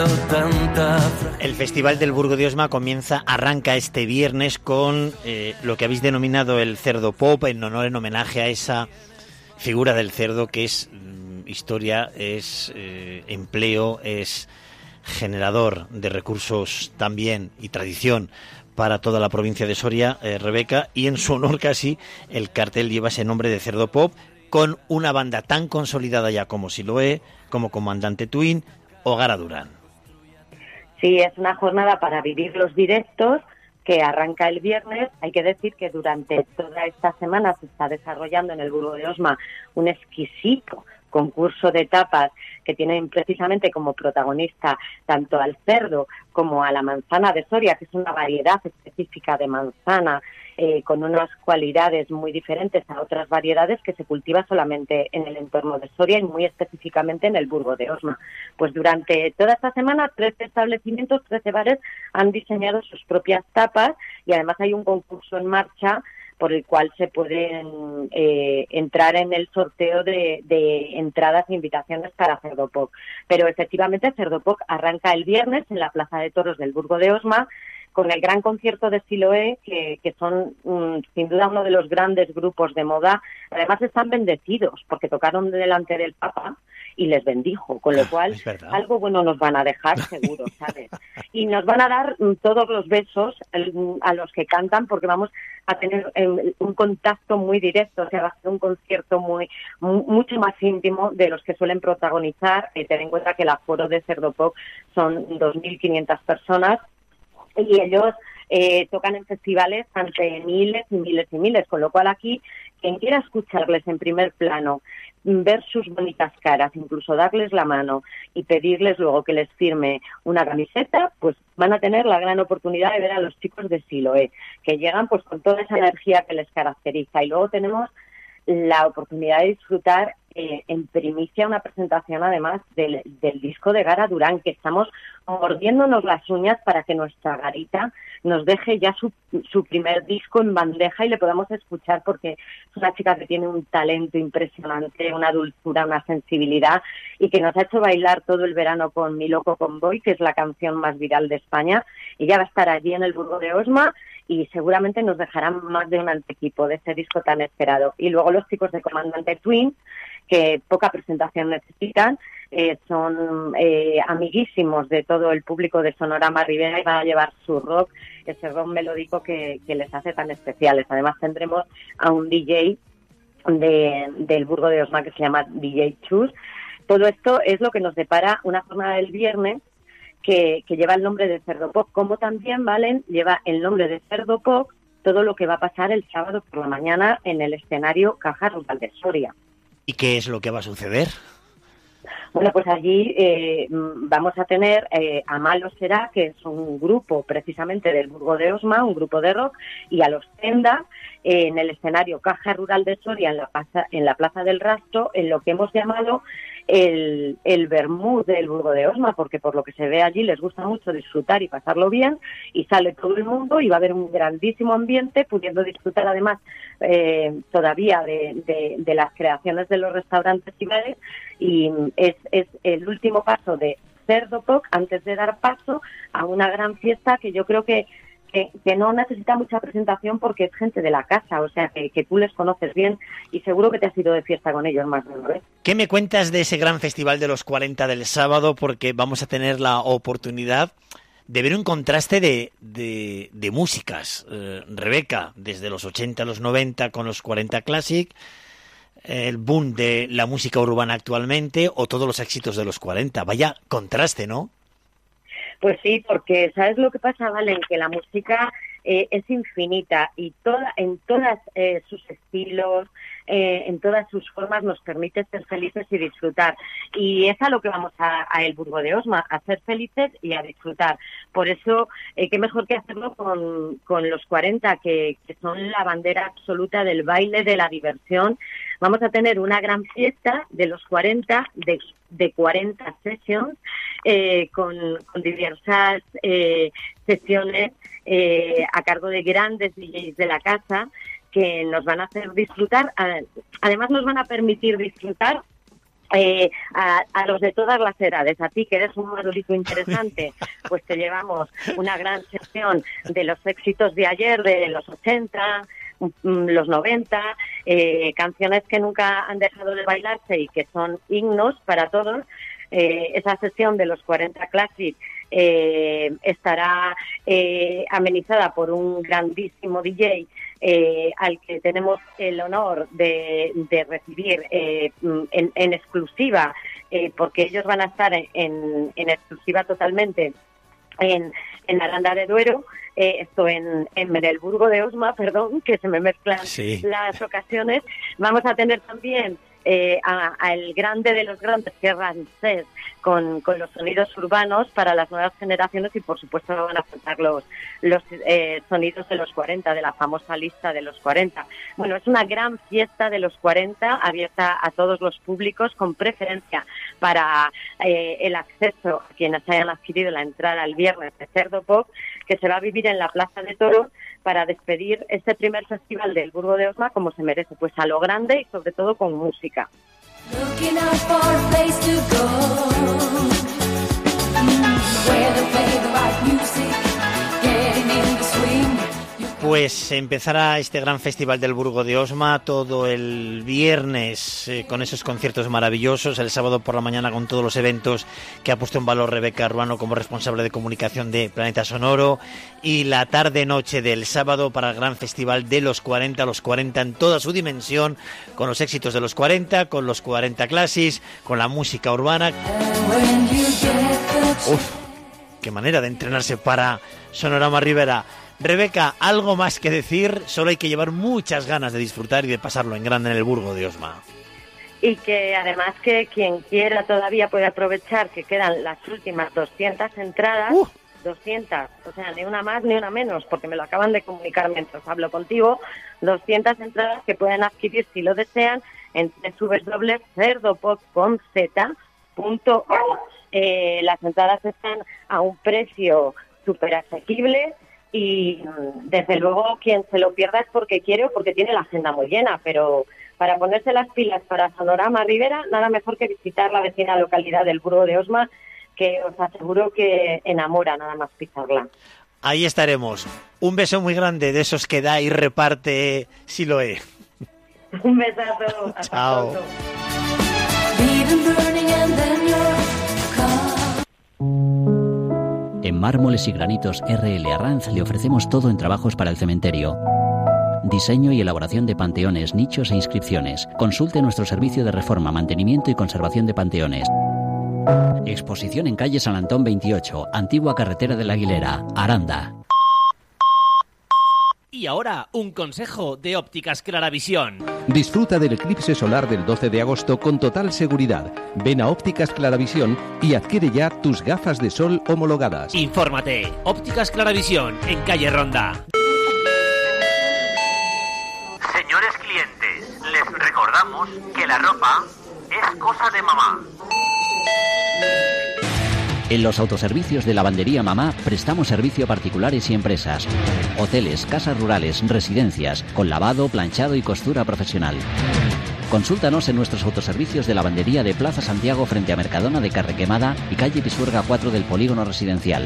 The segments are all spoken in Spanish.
El Festival del Burgo de Osma arranca este viernes con lo que habéis denominado el cerdo pop, en homenaje a esa figura del cerdo que es historia, es empleo, es generador de recursos también y tradición para toda la provincia de Soria, Rebeca, y en su honor casi el cartel lleva ese nombre de cerdo pop, con una banda tan consolidada ya como Siloé, como Comandante Twin o Gara Durán. Sí, es una jornada para vivir los directos que arranca el viernes. Hay que decir que durante toda esta semana se está desarrollando en el Burgo de Osma un exquisito concurso de tapas que tienen precisamente como protagonista tanto al cerdo como a la manzana de Soria, que es una variedad específica de manzana con unas cualidades muy diferentes a otras variedades que se cultiva solamente en el entorno de Soria y muy específicamente en el Burgo de Osma. Pues durante toda esta semana 13 establecimientos, 13 bares han diseñado sus propias tapas y además hay un concurso en marcha por el cual se pueden entrar en el sorteo de entradas e invitaciones para Cerdopoc. Pero efectivamente Cerdopoc arranca el viernes en la Plaza de Toros del Burgo de Osma con el gran concierto de Siloé, que son sin duda uno de los grandes grupos de moda. Además están bendecidos porque tocaron delante del Papa y les bendijo, con lo cual algo bueno nos van a dejar seguro, ¿sabes? Y nos van a dar todos los besos a los que cantan porque vamos a tener un contacto muy directo, o sea, va a ser un concierto mucho más íntimo de los que suelen protagonizar. Ten en cuenta que el aforo de Cerdopoc son 2.500 personas y ellos tocan en festivales ante miles y miles y miles, con lo cual aquí quien quiera escucharles en primer plano, ver sus bonitas caras, incluso darles la mano y pedirles luego que les firme una camiseta, pues van a tener la gran oportunidad de ver a los chicos de Siloé, que llegan pues con toda esa energía que les caracteriza. Y luego tenemos la oportunidad de disfrutar en primicia una presentación además del disco de Gara Durán, que estamos mordiéndonos las uñas para que nuestra Garita nos deje ya su primer disco en bandeja y le podamos escuchar, porque es una chica que tiene un talento impresionante, una dulzura, una sensibilidad y que nos ha hecho bailar todo el verano con Mi Loco Convoy, que es la canción más viral de España. Ella va a estar allí en el Burgo de Osma y seguramente nos dejarán más de un antequipo de ese disco tan esperado. Y luego los chicos de Comandante Twin, que poca presentación necesitan, son amiguísimos de todo el público de Sonorama Rivera y van a llevar su rock, ese rock melódico que les hace tan especiales. Además tendremos a un DJ del Burgo de Osma que se llama DJ Chus. Todo esto es lo que nos depara una jornada del viernes que lleva el nombre de Cerdopoc, como también, Valen, lleva el nombre de Cerdopoc todo lo que va a pasar el sábado por la mañana en el escenario Caja Rural de Soria. ¿Y qué es lo que va a suceder? Bueno, pues allí vamos a tener a Malo Será, que es un grupo precisamente del Burgo de Osma, un grupo de rock, y a los Tenda en el escenario Caja Rural de Soria, en la Plaza del Rastro, en lo que hemos llamado el vermú del Burgo de Osma, porque por lo que se ve allí les gusta mucho disfrutar y pasarlo bien, y sale todo el mundo y va a haber un grandísimo ambiente, pudiendo disfrutar además todavía de las creaciones de los restaurantes y bares, y es el último paso de Cerdopoc antes de dar paso a una gran fiesta que yo creo que no necesita mucha presentación porque es gente de la casa, o sea, que tú les conoces bien y seguro que te has ido de fiesta con ellos más de una vez. ¿Qué me cuentas de ese gran festival de los 40 del sábado? Porque vamos a tener la oportunidad de ver un contraste de músicas. Rebeca, desde los 80 a los 90 con los 40 Classic, el boom de la música urbana actualmente o todos los éxitos de los 40. Vaya contraste, ¿no? Pues sí, porque ¿sabes lo que pasa, Valen? Que la música es infinita y en todas sus estilos, en todas sus formas nos permite ser felices y disfrutar. Y es a lo que vamos a el Burgo de Osma, a ser felices y a disfrutar. Por eso, qué mejor que hacerlo con los 40, que son la bandera absoluta del baile, de la diversión. Vamos a tener una gran fiesta de los 40, de 40 sessions, con diversas sesiones a cargo de grandes DJs de la casa que nos van a hacer disfrutar. Además nos van a permitir disfrutar A los de todas las edades, a ti que eres un madurito interesante, pues te llevamos una gran sección de los éxitos de ayer, de los 80, los 90, canciones que nunca han dejado de bailarse y que son himnos para todos. Esa sesión de los 40 Classic estará amenizada por un grandísimo DJ al que tenemos el honor de recibir en exclusiva, porque ellos van a estar en exclusiva totalmente en Aranda de Duero, esto en el Burgo de Osma, perdón, que se me mezclan las ocasiones. Vamos a tener también al grande de los grandes, que es Ramsés, con los sonidos urbanos para las nuevas generaciones, y por supuesto no van a faltar los sonidos de los 40, de la famosa lista de los 40. Bueno, es una gran fiesta de los 40, abierta a todos los públicos, con preferencia para el acceso a quienes hayan adquirido la entrada el viernes de Cerdo Pop, que se va a vivir en la Plaza de Toros, para despedir este primer festival del Burgo de Osma como se merece, pues a lo grande y sobre todo con música. Pues empezará este gran festival del Burgo de Osma todo el viernes con esos conciertos maravillosos, el sábado por la mañana con todos los eventos que ha puesto en valor Rebeca Ruano como responsable de comunicación de Planeta Sonoro, y la tarde-noche del sábado para el gran festival de los 40 en toda su dimensión, con los éxitos de los 40, con los 40 Classics, con la música urbana. Uf, qué manera de entrenarse para Sonorama Rivera. Rebeca, algo más que decir, solo hay que llevar muchas ganas de disfrutar y de pasarlo en grande en el Burgo de Osma. Y que además que quien quiera todavía puede aprovechar que quedan las últimas 200 entradas, 200, o sea, ni una más ni una menos, porque me lo acaban de comunicar mientras hablo contigo, 200 entradas que pueden adquirir si lo desean en www.cerdopop.com. Las entradas están a un precio súper asequible. Y desde luego quien se lo pierda es porque quiere o porque tiene la agenda muy llena, pero para ponerse las pilas para Sonorama Rivera, nada mejor que visitar la vecina localidad del Burgo de Osma, que os aseguro que enamora nada más pisarla. Ahí estaremos. Un beso muy grande de esos que da y reparte Siloé. Un besazo. Chao. En Mármoles y Granitos R.L. Arranz le ofrecemos todo en trabajos para el cementerio. Diseño y elaboración de panteones, nichos e inscripciones. Consulte nuestro servicio de reforma, mantenimiento y conservación de panteones. Exposición en calle San Antón 28, antigua carretera de la Aguilera, Aranda. Y ahora, un consejo de Ópticas Claravisión. Disfruta del eclipse solar del 12 de agosto con total seguridad. Ven a Ópticas Claravisión y adquiere ya tus gafas de sol homologadas. Infórmate. Ópticas Claravisión, en calle Ronda. Señores clientes, les recordamos que la ropa es cosa de mamá. En los autoservicios de Lavandería Mamá prestamos servicio a particulares y empresas, hoteles, casas rurales, residencias, con lavado, planchado y costura profesional. Consúltanos en nuestros autoservicios de lavandería de Plaza Santiago frente a Mercadona de Carrequemada y calle Pisuerga 4 del Polígono Residencial.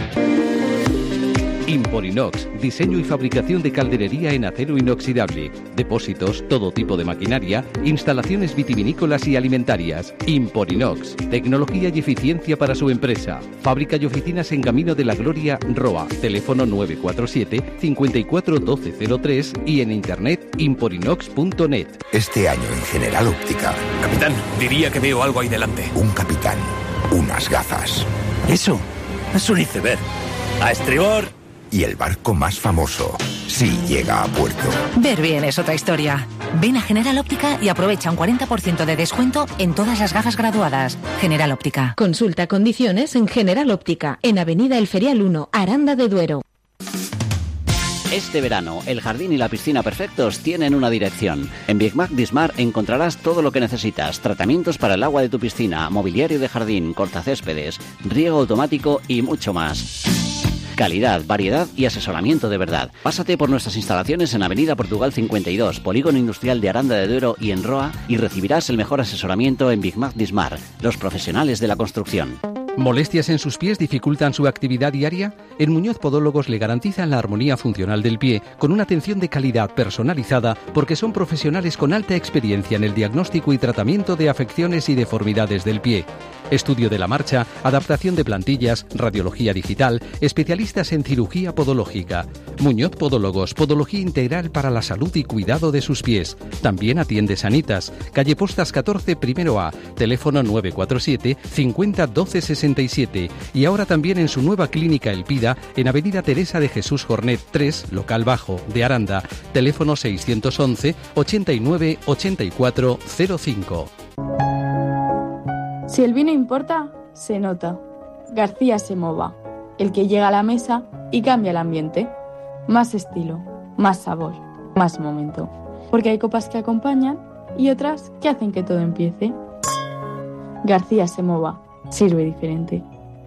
Imporinox, diseño y fabricación de calderería en acero inoxidable, depósitos, todo tipo de maquinaria, instalaciones vitivinícolas y alimentarias. Imporinox, tecnología y eficiencia para su empresa. Fábrica y oficinas en Camino de la Gloria, Roa. Teléfono 947 54 1203 y en internet imporinox.net. Este año en General Óptica. Capitán, diría que veo algo ahí delante. Un capitán, unas gafas. Eso es un iceberg. ¡A estribor! Y el barco más famoso, sí llega a puerto. Ver bien es otra historia. Ven a General Óptica y aprovecha un 40% de descuento en todas las gafas graduadas. General Óptica. Consulta condiciones en General Óptica, en Avenida El Ferial 1, Aranda de Duero. Este verano, el jardín y la piscina perfectos tienen una dirección. En Big Mac Dismar encontrarás todo lo que necesitas. Tratamientos para el agua de tu piscina, mobiliario de jardín, cortacéspedes, riego automático y mucho más. Calidad, variedad y asesoramiento de verdad. Pásate por nuestras instalaciones en Avenida Portugal 52, Polígono Industrial de Aranda de Duero y en Roa, y recibirás el mejor asesoramiento en Big Mac Dismar, los profesionales de la construcción. ¿Molestias en sus pies dificultan su actividad diaria? En Muñoz Podólogos le garantizan la armonía funcional del pie con una atención de calidad personalizada porque son profesionales con alta experiencia en el diagnóstico y tratamiento de afecciones y deformidades del pie. Estudio de la marcha, adaptación de plantillas, radiología digital, especialistas en cirugía podológica. Muñoz Podólogos, podología integral para la salud y cuidado de sus pies. También atiende Sanitas, calle Postas 14, primero A, teléfono 947 50 12 67 y ahora también en su nueva clínica El Pida en Avenida Teresa de Jesús Jornet 3, local bajo, de Aranda, teléfono 611 89 84 05. Si el vino importa, se nota. García Semova, el que llega a la mesa y cambia el ambiente. Más estilo, más sabor, más momento. Porque hay copas que acompañan y otras que hacen que todo empiece. García Semova, sirve diferente.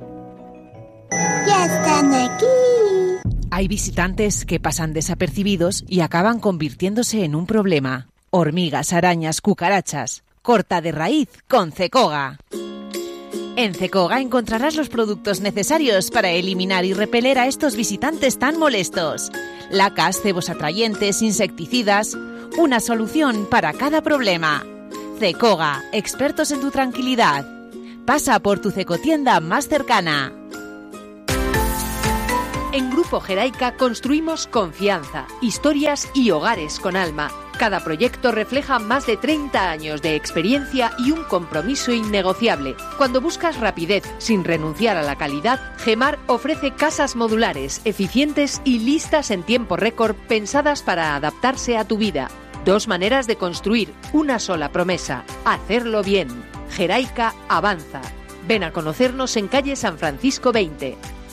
¡Ya están aquí! Hay visitantes que pasan desapercibidos y acaban convirtiéndose en un problema. Hormigas, arañas, cucarachas. Corta de raíz con Cecoga. En Cecoga encontrarás los productos necesarios para eliminar y repeler a estos visitantes tan molestos. Lacas, cebos atrayentes, insecticidas. Una solución para cada problema. Cecoga, expertos en tu tranquilidad. Pasa por tu Cecotienda más cercana. En Grupo Geraica construimos confianza, historias y hogares con alma. Cada proyecto refleja más de 30 años de experiencia y un compromiso innegociable. Cuando buscas rapidez sin renunciar a la calidad, Gemar ofrece casas modulares, eficientes y listas en tiempo récord pensadas para adaptarse a tu vida. 2 maneras de construir, una sola promesa: hacerlo bien. Geraica avanza. Ven a conocernos en calle San Francisco 20.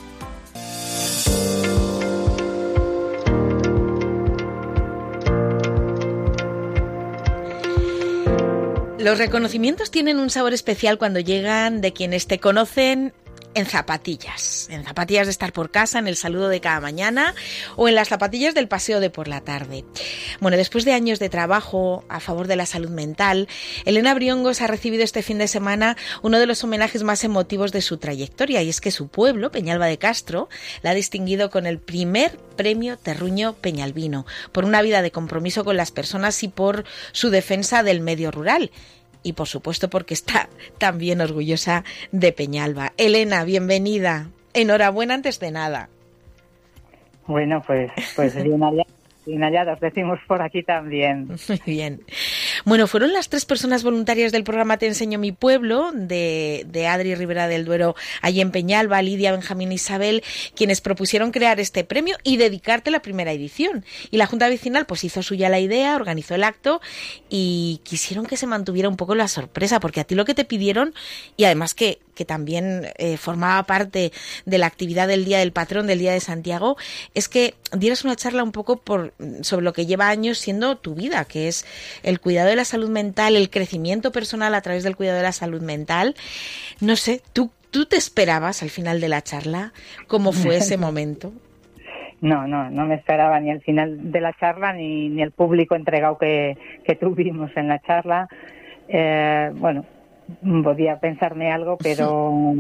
Los reconocimientos tienen un sabor especial cuando llegan de quienes te conocen en zapatillas de estar por casa, en el saludo de cada mañana o en las zapatillas del paseo de por la tarde. Bueno, después de años de trabajo a favor de la salud mental, Elena Briongos ha recibido este fin de semana uno de los homenajes más emotivos de su trayectoria, y es que su pueblo, Peñalba de Castro, la ha distinguido con el primer premio Terruño Peñalbino por una vida de compromiso con las personas y por su defensa del medio rural. Y por supuesto porque está también orgullosa de Peñalba. Elena, bienvenida. Enhorabuena antes de nada. Bueno, pues bien hallados, decimos por aquí también. Muy bien. Bueno, fueron las 3 personas voluntarias del programa Te Enseño Mi Pueblo, de Adri Ribera del Duero, allí en Peñalba, Lidia, Benjamín e Isabel, quienes propusieron crear este premio y dedicarte la primera edición. Y la Junta Vecinal pues hizo suya la idea, organizó el acto y quisieron que se mantuviera un poco la sorpresa, porque a ti lo que te pidieron, y además que también formaba parte de la actividad del Día del Patrón, del Día de Santiago, es que dieras una charla un poco sobre lo que lleva años siendo tu vida, que es el cuidado de la salud mental, el crecimiento personal a través del cuidado de la salud mental. No sé, ¿tú te esperabas al final de la charla? ¿Cómo fue ese momento? No me esperaba ni el final de la charla ni el público entregado que tuvimos en la charla. Bueno, podía pensarme algo, pero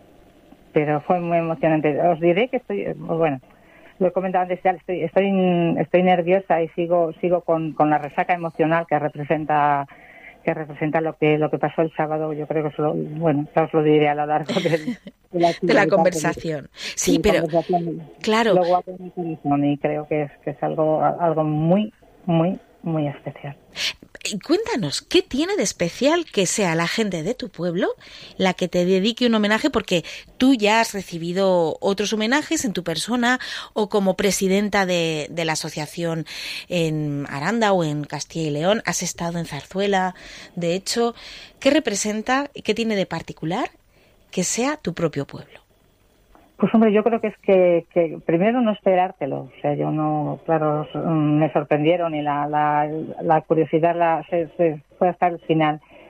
fue muy emocionante. Os diré que lo he comentado antes, ya estoy nerviosa y sigo con la resaca emocional que representa lo que pasó el sábado. Yo creo que ya os lo diré a lo largo de la conversación. Sí, pero claro. Luego y creo que es algo muy, muy, muy especial. Cuéntanos, ¿qué tiene de especial que sea la gente de tu pueblo la que te dedique un homenaje? Porque tú ya has recibido otros homenajes en tu persona o como presidenta de la asociación en Aranda o en Castilla y León, has estado en Zarzuela. De hecho, ¿qué representa y qué tiene de particular que sea tu propio pueblo? Pues hombre, yo creo que es que primero no esperártelo. O sea, yo no, claro, me sorprendieron y la curiosidad se fue hasta el final.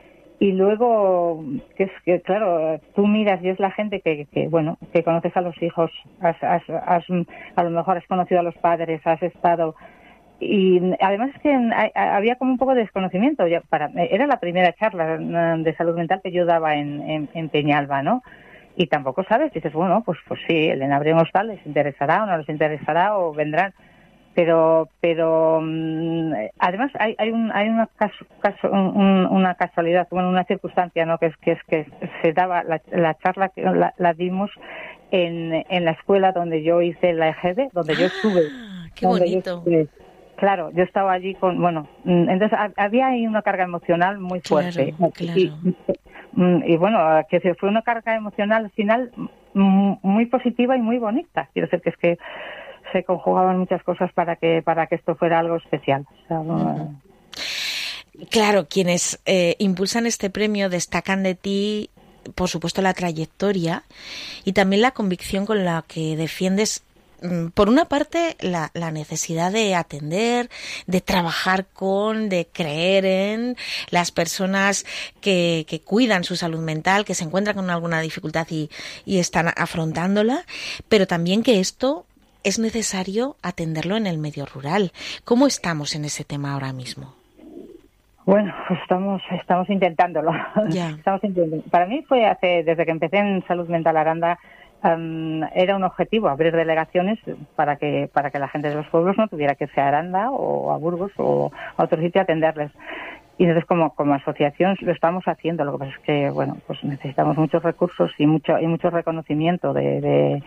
Y luego, que es que claro, tú miras y es la gente que conoces a los hijos, a lo mejor has conocido a los padres, has estado... Y además es que había como un poco de desconocimiento. Era la primera charla de salud mental que yo daba en Peñalba, ¿no? Y tampoco sabes, dices, bueno, pues sí, Elena Abreu Hostal les interesará o no les interesará o vendrán. Pero además hay una casualidad, una circunstancia, ¿no? Que es que se daba la charla que la dimos en la escuela donde yo hice la EGB, donde yo estuve. ¡Qué bonito! Claro, yo estaba allí entonces había ahí una carga emocional muy fuerte. Claro. Y bueno, que fue una carga emocional al final muy positiva y muy bonita. Quiero decir que es que se conjugaban muchas cosas para que esto fuera algo especial. O sea, Claro, quienes impulsan este premio destacan de ti, por supuesto, la trayectoria y también la convicción con la que defiendes, por una parte, la necesidad de atender, de trabajar de creer en las personas que cuidan su salud mental, que se encuentran con alguna dificultad y están afrontándola, pero también que esto es necesario atenderlo en el medio rural. ¿Cómo estamos en ese tema ahora mismo? Bueno, pues estamos intentándolo. Ya. Para mí fue desde que empecé en Salud Mental Aranda, era un objetivo abrir delegaciones para que la gente de los pueblos no tuviera que irse a Aranda o a Burgos o a otro sitio a atenderles. Y entonces como asociación lo estamos haciendo. Lo que pasa es que bueno, pues necesitamos muchos recursos y mucho reconocimiento de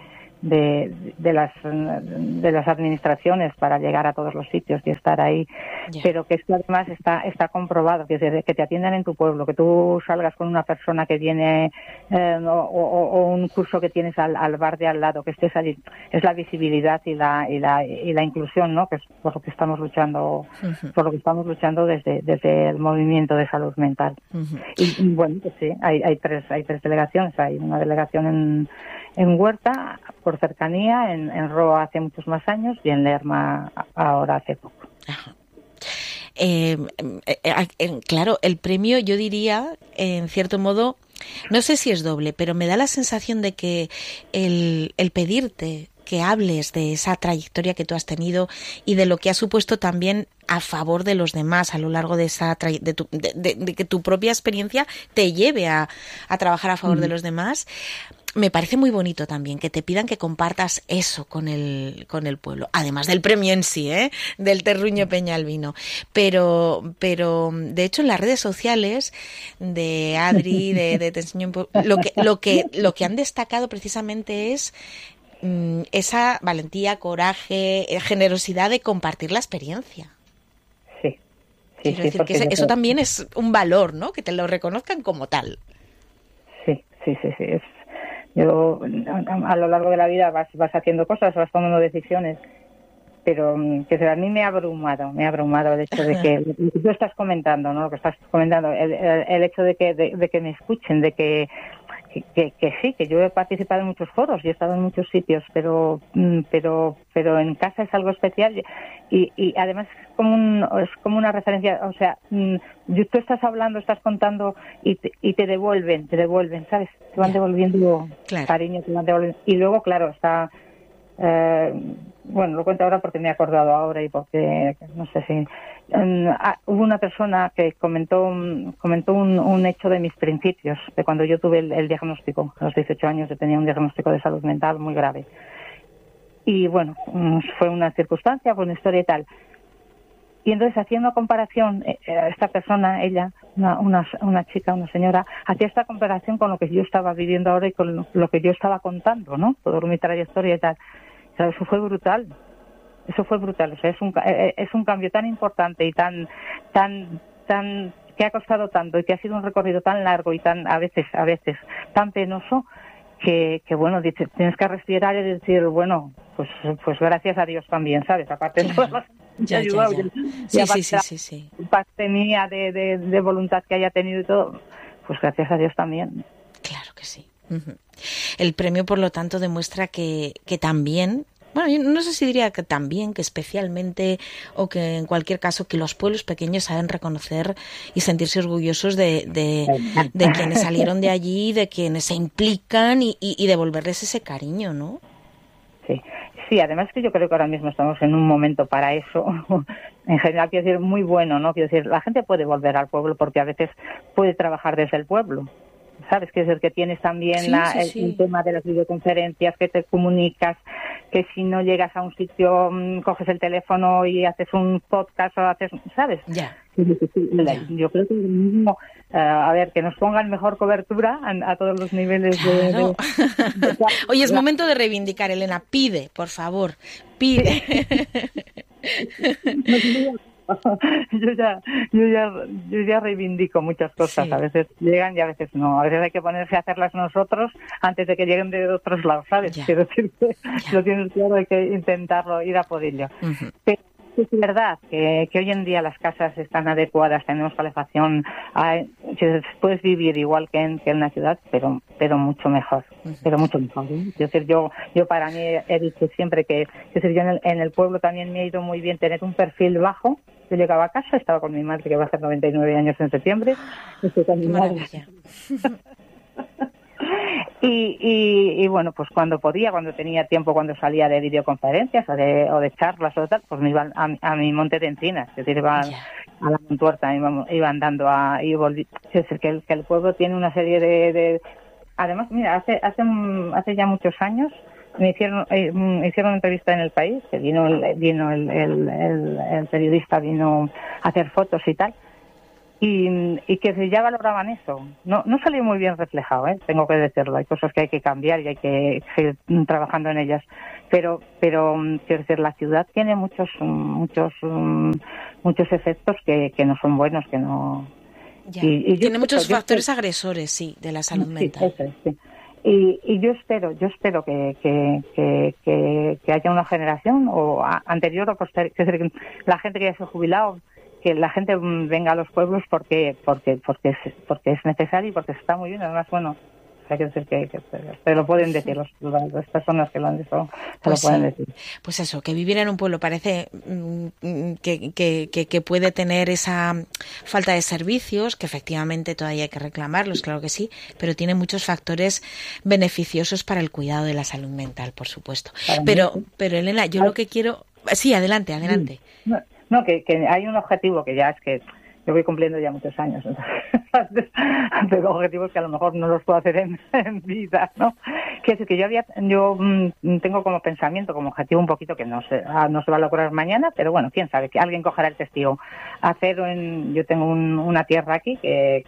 las administraciones para llegar a todos los sitios y estar ahí. Yeah. Pero que esto además está comprobado, que te atiendan en tu pueblo, que tú salgas con una persona que viene o un curso que tienes al bar de al lado, que estés allí, es la visibilidad y la inclusión, ¿no? Que es por lo que estamos luchando, uh-huh. Por lo que estamos luchando desde el movimiento de salud mental. Uh-huh. Y bueno, pues sí, hay tres delegaciones. Hay una delegación en Huerta, por cercanía, en Roa hace muchos más años y en Lerma ahora hace poco. Claro, el premio, yo diría, en cierto modo, no sé si es doble, pero me da la sensación de que el pedirte que hables de esa trayectoria que tú has tenido y de lo que ha supuesto también a favor de los demás a lo largo de de que tu propia experiencia te lleve a trabajar a favor de los demás. Me parece muy bonito también que te pidan que compartas eso con el pueblo, además del premio en sí, del Terruño Peñalbino. Pero de hecho en las redes sociales de Adri, de Te enseño lo que han destacado precisamente es esa valentía, coraje, generosidad de compartir la experiencia. Sí. Quiero decir que eso también es un valor, ¿no? Que te lo reconozcan como tal. Sí. Yo, a lo largo de la vida vas haciendo cosas, vas tomando decisiones, pero que a mí me ha abrumado el hecho de que tú estás comentando, ¿no? Lo que estás comentando, el hecho de que me escuchen, de que sí, que yo he participado en muchos foros y he estado en muchos sitios, pero en casa es algo especial y además es como una referencia, o sea, tú estás hablando, estás contando y te devuelven, ¿sabes? Te van devolviendo cariño, te van devolviendo. Y luego, claro, está... bueno, lo cuento ahora porque me he acordado ahora y porque, no sé si... hubo una persona que comentó un hecho de mis principios, de cuando yo tuve el diagnóstico. A los 18 años yo tenía un diagnóstico de salud mental muy grave. Y bueno, fue una circunstancia, fue una historia y tal. Y entonces hacía una comparación, esta persona, ella, una chica, una señora, hacía esta comparación con lo que yo estaba viviendo ahora y con lo que yo estaba contando, ¿no? Toda mi trayectoria y tal. O sea, eso fue brutal. O sea, es un cambio tan importante y tan que ha costado tanto y que ha sido un recorrido tan largo y a veces tan penoso que bueno, tienes que respirar y decir, bueno, pues gracias a Dios también, ¿sabes? Aparte de todo, ya. Sí. Parte mía de voluntad que haya tenido y todo, pues gracias a Dios también. Claro que sí. Uh-huh. El premio, por lo tanto, demuestra que también bueno, yo no sé si diría que también, que especialmente, o que en cualquier caso, que los pueblos pequeños saben reconocer y sentirse orgullosos de quienes salieron de allí, de quienes se implican y devolverles ese cariño, ¿no? Sí, además que yo creo que ahora mismo estamos en un momento para eso, en general, quiero decir, muy bueno, ¿no? Quiero decir, la gente puede volver al pueblo porque a veces puede trabajar desde el pueblo, ¿sabes? Quiero decir que tienes también el tema de las videoconferencias, que te comunicas, que si no llegas a un sitio, coges el teléfono y haces un podcast o haces, ¿sabes? Ya. Yo creo que mismo, a ver, que nos pongan mejor cobertura a todos los niveles de Oye, es momento de reivindicar, Elena, pide, por favor, pide. Yo ya reivindico muchas cosas, a veces llegan y a veces no, a veces hay que ponerse a hacerlas nosotros antes de que lleguen de otros lados, ¿sabes? Quiero decir que lo tienes claro, hay que intentarlo, ir a por ello. Pero es verdad que hoy en día las casas están adecuadas, tenemos calefacción, puedes vivir igual que en la ciudad, pero mucho mejor, pero mucho mejor, ¿eh? Es decir, yo para mí he dicho siempre que yo en el pueblo también me ha ido muy bien tener un perfil bajo. Yo llegaba a casa, estaba con mi madre, que va a hacer 99 años en septiembre, estoy con mi madre. Y bueno, pues cuando podía, cuando tenía tiempo, cuando salía de videoconferencias o de charlas o tal, pues me iban a mi monte de encinas, es decir, iban a la Montuerta, iba andando y volví. Es decir, que el pueblo tiene una serie de... Además, mira, hace ya muchos años me hicieron una entrevista en El País, que vino el periodista, vino a hacer fotos y tal. Y que ya valoraban eso. No salió muy bien reflejado, tengo que decirlo. Hay cosas que hay que cambiar y hay que seguir trabajando en ellas. Pero quiero decir, la ciudad tiene muchos efectos que no son buenos, que no. Y tiene muchos factores agresores, sí, de la salud mental. Sí. Y yo espero que haya una generación o anterior o posterior, es decir, que la gente que ya se ha jubilado, que la gente venga a los pueblos porque es necesario y porque está muy bien. Además, bueno, hay que decir que te lo pueden decir las personas que lo han dicho, te lo pueden decir. Pues eso, que vivir en un pueblo parece que puede tener esa falta de servicios, que efectivamente todavía hay que reclamarlos, claro que sí, pero tiene muchos factores beneficiosos para el cuidado de la salud mental, por supuesto. Pero Elena, yo lo que quiero... Sí, adelante. No, que hay un objetivo que ya es que yo voy cumpliendo ya muchos años, entonces tengo objetivos que a lo mejor no los puedo hacer en vida, ¿no? Quiero decir que yo tengo como pensamiento, como objetivo un poquito que no se va a lograr mañana, pero bueno, quién sabe, que alguien cogerá el testigo. Yo tengo una tierra aquí que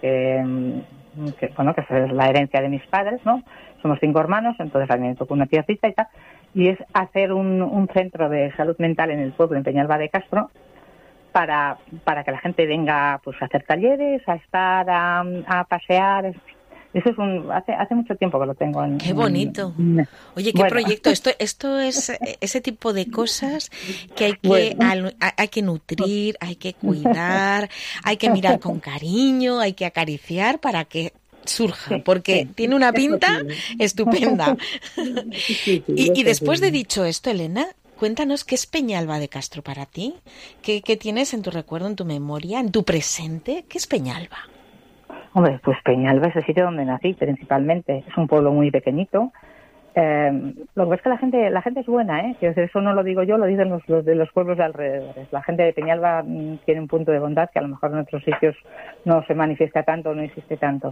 es la herencia de mis padres, ¿no? Somos 5 hermanos, entonces a mí me tocó una tierrita y tal, y es hacer un centro de salud mental en el pueblo, en Peñalba de Castro, para que la gente venga pues a hacer talleres, a estar, a pasear. Eso es hace mucho tiempo que lo tengo. ¡Qué bonito! Oye, qué proyecto. Esto es ese tipo de cosas que hay que nutrir, hay que cuidar, hay que mirar con cariño, hay que acariciar para que surja, porque tiene una pinta estupenda. Y después de dicho esto, Elena, cuéntanos qué es Peñalba de Castro para ti. ¿Qué tienes en tu recuerdo, en tu memoria, en tu presente? ¿Qué es Peñalba? Hombre, pues Peñalba es el sitio donde nací, principalmente. Es un pueblo muy pequeñito. Lo que pasa es que la gente es buena, ¿eh? Eso no lo digo yo, lo dicen los de los pueblos de alrededores. La gente de Peñalba tiene un punto de bondad que a lo mejor en otros sitios no se manifiesta tanto, no existe tanto.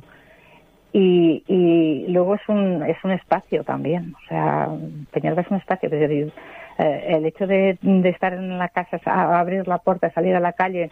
Y luego es un espacio también. O sea, Peñalba es un espacio. Es decir, el hecho de estar en la casa, abrir la puerta, salir a la calle,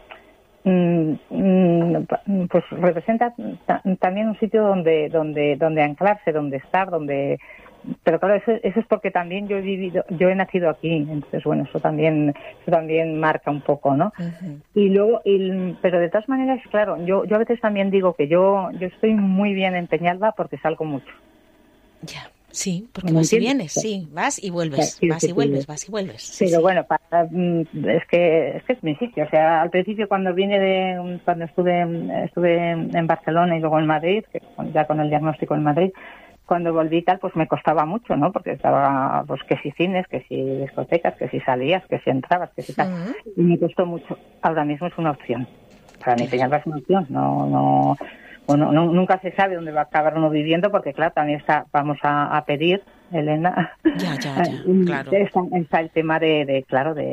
pues representa también un sitio donde anclarse, donde estar, pero claro, eso es porque también yo he nacido aquí, entonces bueno, eso también marca un poco, ¿no? Uh-huh. Y luego, pero de todas maneras, claro, yo a veces también digo que yo estoy muy bien en Peñalba porque salgo mucho. Ya. Sí, porque vas y vienes, sí, vas y vuelves, vas y vuelves. Sí, pero bueno, es que es mi sitio. O sea, al principio cuando estuve en Barcelona y luego en Madrid, ya con el diagnóstico en Madrid, cuando volví tal, pues me costaba mucho, ¿no? Porque estaba, pues que si cines, que si discotecas, que si salías, que si entrabas, que si tal. Y me costó mucho. Ahora mismo es una opción. Para mí Peñalba es una opción. Nunca se sabe dónde va a acabar uno viviendo, porque claro, también vamos a pedir, Elena. Ya, claro. Está el tema de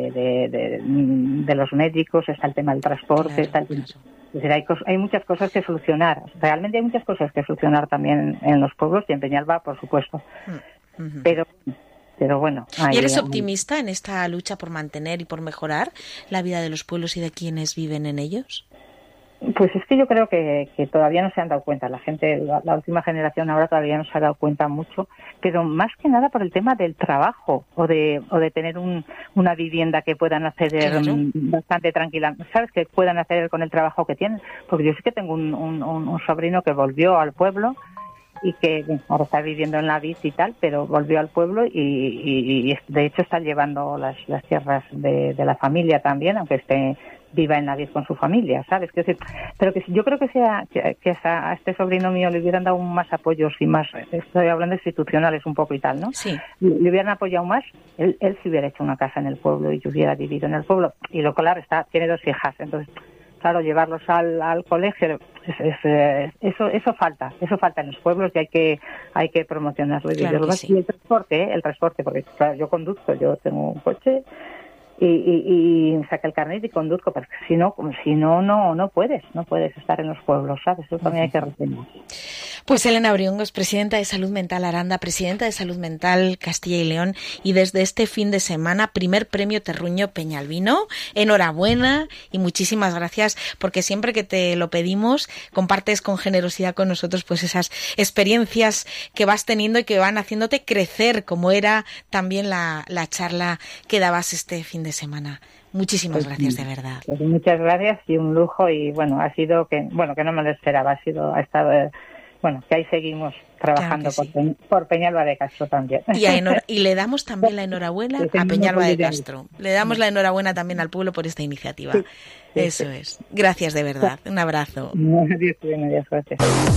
los médicos, está el tema del transporte, está el tema... Es decir, hay muchas cosas que solucionar. Realmente hay muchas cosas que solucionar también en los pueblos y en Peñalba, por supuesto. Pero bueno. ¿Y eres optimista en esta lucha por mantener y por mejorar la vida de los pueblos y de quienes viven en ellos? Pues es que yo creo que todavía no se han dado cuenta. La gente, la última generación ahora todavía no se ha dado cuenta mucho, pero más que nada por el tema del trabajo o de tener una vivienda que puedan acceder bastante tranquila. ¿Sabes? Que puedan acceder con el trabajo que tienen. Porque yo sí que tengo un sobrino que volvió al pueblo y que ahora está viviendo en la Vid y tal, pero volvió al pueblo y de hecho está llevando las tierras de la familia también, aunque viva en la Vid con su familia, ¿sabes? Pero que yo creo que a este sobrino mío le hubieran dado más apoyos y más, estoy hablando institucionales un poco y tal, ¿no? Sí. Le hubieran apoyado más, él se hubiera hecho una casa en el pueblo y hubiera vivido en el pueblo. Y lo claro, tiene 2 hijas, entonces, claro, llevarlos al colegio, eso falta en los pueblos y hay que promocionarlo. Claro que sí. Y el transporte, porque claro, yo conduzco, yo tengo un coche y saqué el carnet y conduzco, pero si no puedes estar en los pueblos, ¿sabes? Eso también hay que retener. Pues Elena Briongos, presidenta de Salud Mental Aranda, presidenta de Salud Mental Castilla y León, y desde este fin de semana, primer premio Terruño Peñalbino. Enhorabuena y muchísimas gracias, porque siempre que te lo pedimos, compartes con generosidad con nosotros pues esas experiencias que vas teniendo y que van haciéndote crecer, como era también la charla que dabas este fin de semana. Muchísimas gracias, de verdad. Pues muchas gracias y un lujo, y bueno, ha sido que no me lo esperaba, ha estado que ahí seguimos trabajando, claro que sí, por Peñalba de Castro también. Y le damos también la enhorabuena a Peñalba de Castro. Le damos la enhorabuena también al pueblo por esta iniciativa. Sí. Eso es. Gracias de verdad. Un abrazo. Adiós, gracias.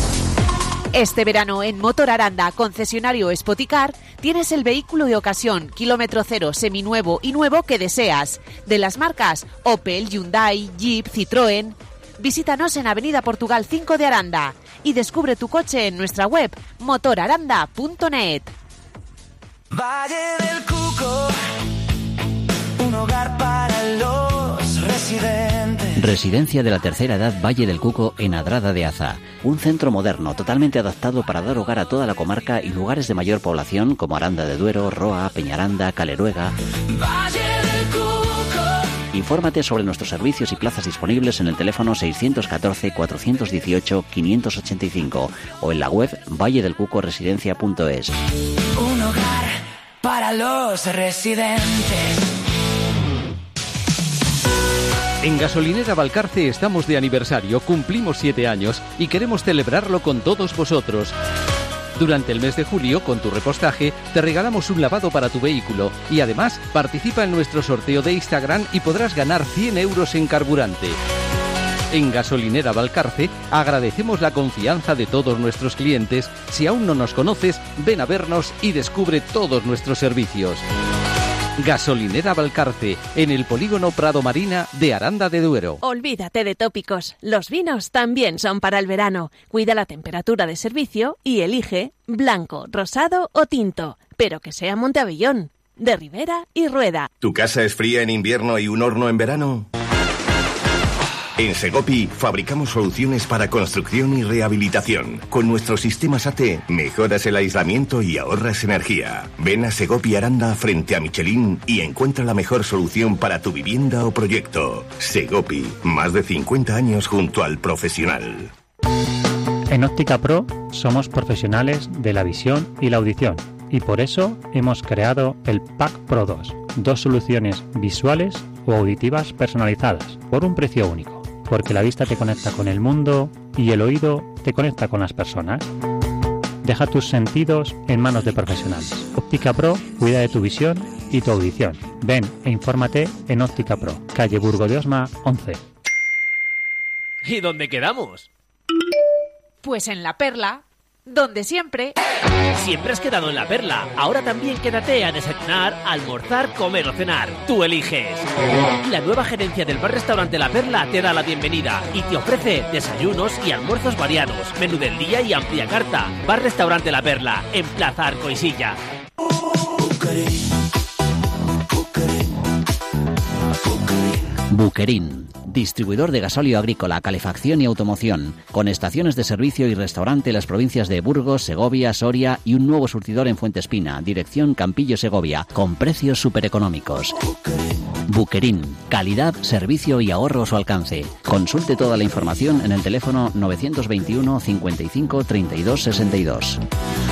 Este verano en Motor Aranda, concesionario Spoticar, tienes el vehículo de ocasión, kilómetro cero, seminuevo y nuevo que deseas. De las marcas Opel, Hyundai, Jeep, Citroën. Visítanos en Avenida Portugal 5 de Aranda y descubre tu coche en nuestra web motoraranda.net. Valle del Cuco, un hogar para los residentes. Residencia de la tercera edad Valle del Cuco en Adrada de Aza. Un centro moderno totalmente adaptado para dar hogar a toda la comarca y lugares de mayor población como Aranda de Duero, Roa, Peñaranda, Caleruega. Valle del Cuco. Infórmate sobre nuestros servicios y plazas disponibles en el teléfono 614-418-585 o en la web valledelcucoresidencia.es. Un hogar para los residentes. En Gasolinera Valcarce estamos de aniversario, cumplimos 7 años y queremos celebrarlo con todos vosotros. Durante el mes de julio, con tu repostaje, te regalamos un lavado para tu vehículo y además participa en nuestro sorteo de Instagram y podrás ganar 100 euros en carburante. En Gasolinera Valcarce agradecemos la confianza de todos nuestros clientes. Si aún no nos conoces, ven a vernos y descubre todos nuestros servicios. Gasolinera Valcarce, en el polígono Prado Marina de Aranda de Duero. Olvídate de tópicos, los vinos también son para el verano. Cuida la temperatura de servicio y elige blanco, rosado o tinto, pero que sea Monteavellón, de Ribera y Rueda. ¿Tu casa es fría en invierno y un horno en verano? En Segopi fabricamos soluciones para construcción y rehabilitación. Con nuestros sistemas AT mejoras el aislamiento y ahorras energía. Ven a Segopi Aranda frente a Michelin y encuentra la mejor solución para tu vivienda o proyecto. Segopi, más de 50 años junto al profesional. En Óptica Pro somos profesionales de la visión y la audición y por eso hemos creado el Pack Pro 2. 2 soluciones visuales o auditivas personalizadas por un precio único. Porque la vista te conecta con el mundo y el oído te conecta con las personas. Deja tus sentidos en manos de profesionales. Óptica Pro cuida de tu visión y tu audición. Ven e infórmate en Óptica Pro, calle Burgo de Osma 11. ¿Y dónde quedamos? Pues en La Perla. donde siempre. Siempre has quedado en La Perla. Ahora también quédate a desayunar, almorzar, comer o cenar. Tú eliges. La nueva gerencia del bar-restaurante La Perla te da la bienvenida y te ofrece desayunos y almuerzos variados, menú del día y amplia carta. Bar-restaurante La Perla, en Plaza Arcoisilla. Buquerín, distribuidor de gasóleo agrícola, calefacción y automoción, con estaciones de servicio y restaurante en las provincias de Burgos, Segovia, Soria y un nuevo surtidor en Fuentespina, dirección Campillo Segovia, con precios supereconómicos. Buquerín, calidad, servicio y ahorro a su alcance. Consulte toda la información en el teléfono 921 55 32 62.